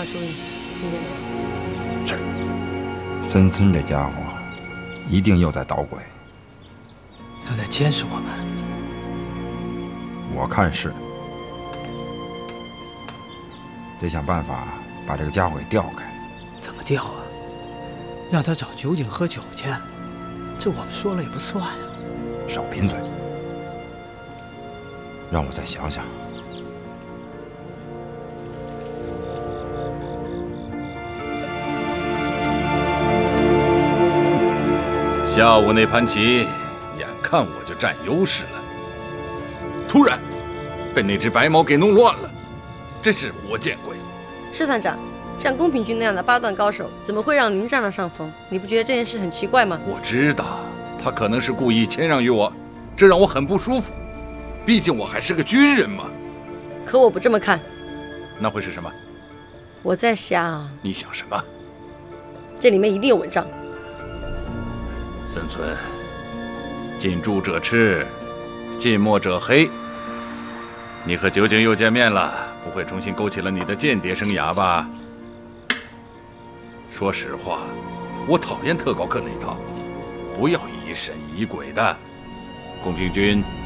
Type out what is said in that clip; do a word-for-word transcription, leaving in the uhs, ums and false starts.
要注意，听见没？ 是。森村这家伙一定又在捣鬼， 他在监视我们。 我看是。得想办法把这个家伙给调开。 怎么调啊？让他找酒井喝酒去？这我们说了也不算呀。 少贫嘴，让我再想想。 下午那盘棋，眼看我就占优势了，突然被那只白猫给弄乱了，真是无见鬼！ 师团长，像宫平君那样的八段高手，怎么会让您占了上风？你不觉得这件事很奇怪吗？ 我知道，他可能是故意谦让于我，这让我很不舒服。毕竟我还是个军人嘛。 可我不这么看。 那会是什么？ 我在想。 你想什么？ 这里面一定有文章。 森村，近朱者赤，近墨者黑。你和酒井又见面了，不会重新勾起了你的间谍生涯吧？说实话，我讨厌特高课那一套，不要疑神疑鬼的。宫平君